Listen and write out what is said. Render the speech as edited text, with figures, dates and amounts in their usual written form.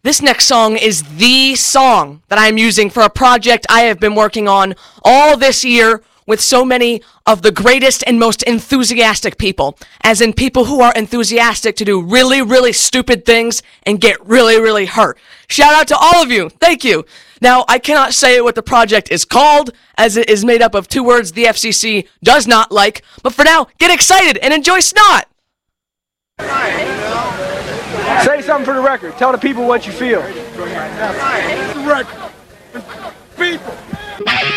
This next song is the song that I'm using for a project I have been working on all this year with so many of the greatest and most enthusiastic people, as in people who are enthusiastic to do really, really stupid things and get really, really hurt. Shout out to all of you. Thank you. Now, I cannot say what the project is called, as it is made up of 2 words the FCC does not like, but for now, get excited and enjoy Snot! Say something for the record. Tell the people what you feel. The record. People.